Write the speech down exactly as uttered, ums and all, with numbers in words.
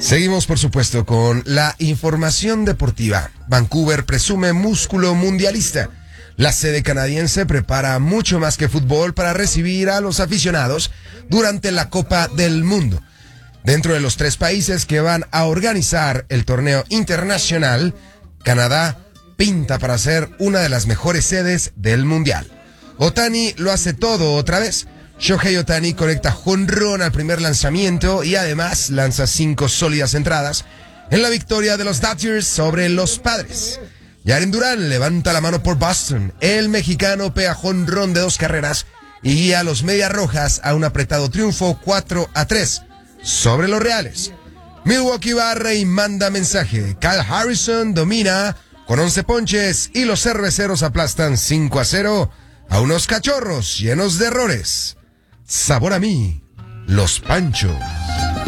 Seguimos, por supuesto, con la información deportiva. Vancouver presume músculo mundialista. La sede canadiense prepara mucho más que fútbol para recibir a los aficionados durante la Copa del Mundo. Dentro de los tres países que van a organizar el torneo internacional, Canadá pinta para ser una de las mejores sedes del Mundial. Ohtani lo hace todo otra vez. Shohei Ohtani conecta jonrón al primer lanzamiento y además lanza cinco sólidas entradas en la victoria de los Dodgers sobre los Padres. Jarren Duran levanta la mano por Boston. El mexicano pega jonrón de dos carreras y guía a los Medias Rojas a un apretado triunfo cuatro a tres sobre los Reales. Milwaukee barre y manda mensaje. Kyle Harrison domina con once ponches y los cerveceros aplastan cinco a cero a unos Cachorros llenos de errores. Sabor a mí, los Panchos.